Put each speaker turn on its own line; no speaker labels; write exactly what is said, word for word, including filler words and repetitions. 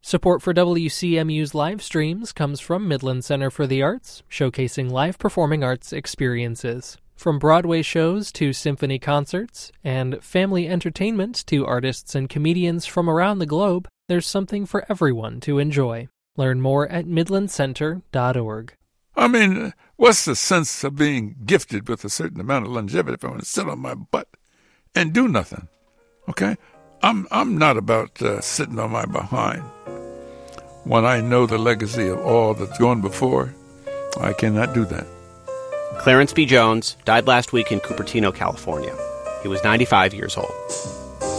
Support for W C M U's live streams comes from Midland Center for the Arts, showcasing live performing arts experiences. From Broadway shows to symphony concerts, and family entertainment to artists and comedians from around the globe, there's something for everyone to enjoy. Learn more at midland center dot org.
I mean, what's the sense of being gifted with a certain amount of longevity if I want to sit on my butt and do nothing? Okay? I'm I'm not about uh, sitting on my behind. When I know the legacy of all that's gone before, I cannot do that.
Clarence B. Jones died last week in Cupertino, California. He was ninety-five years old.